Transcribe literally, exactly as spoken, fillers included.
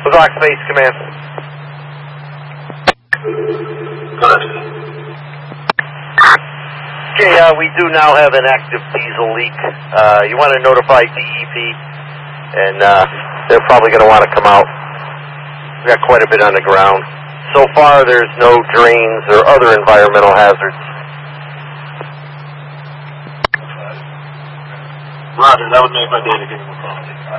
Black Space Command. Good. Okay, uh, we do now have an active diesel leak. Uh, you want to notify D E P, and uh, they're probably going to want to come out. We got quite a bit on the ground. So far, there's no drains or other environmental hazards. Roger, that would make my day to give him a call.